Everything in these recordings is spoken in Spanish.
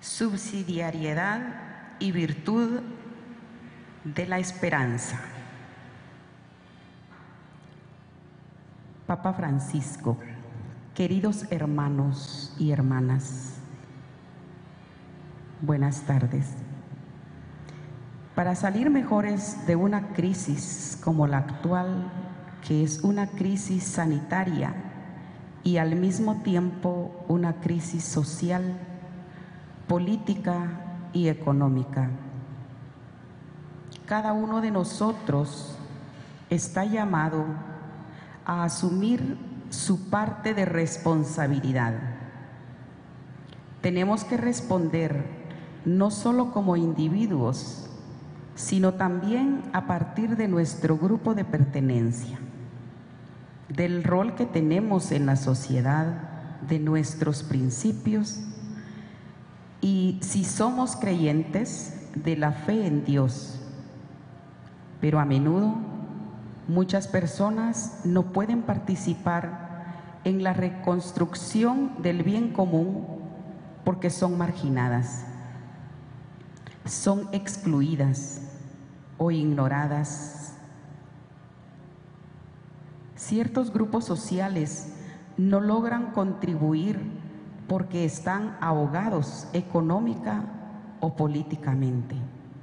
subsidiariedad y virtud de la esperanza. Papa Francisco, queridos hermanos y hermanas, buenas tardes. Para salir mejores de una crisis como la actual, que es una crisis sanitaria y al mismo tiempo una crisis social, política y económica, cada uno de nosotros está llamado a asumir su parte de responsabilidad. Tenemos que responder no solo como individuos, sino también a partir de nuestro grupo de pertenencia, del rol que tenemos en la sociedad, de nuestros principios y, si somos creyentes, de la fe en Dios. Pero a menudo muchas personas no pueden participar en la reconstrucción del bien común porque son marginadas, son excluidas o ignoradas. Ciertos grupos sociales no logran contribuir porque están ahogados económica o políticamente.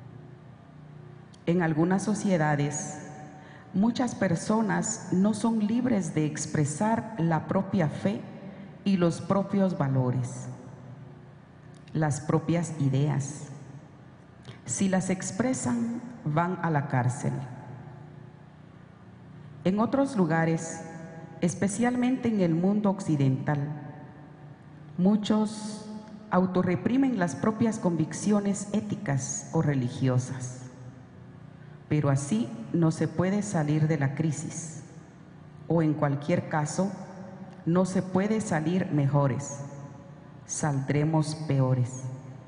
En algunas sociedades, muchas personas no son libres de expresar la propia fe y los propios valores, las propias ideas. Si las expresan, van a la cárcel. En otros lugares, especialmente en el mundo occidental, muchos autorreprimen las propias convicciones éticas o religiosas. Pero así no se puede salir de la crisis, o en cualquier caso, no se puede salir mejores, saldremos peores.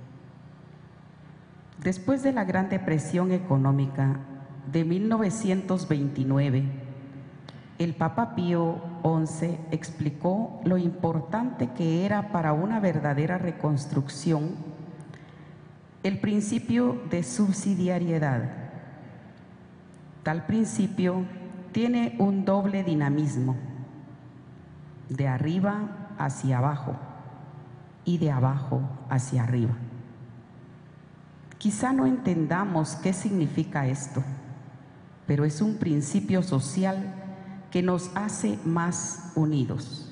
Después de la Gran Depresión Económica de 1929, el Papa Pío XI explicó lo importante que era para una verdadera reconstrucción el principio de subsidiariedad. Tal principio tiene un doble dinamismo, de arriba hacia abajo y de abajo hacia arriba. Quizá no entendamos qué significa esto, pero es un principio social que nos hace más unidos.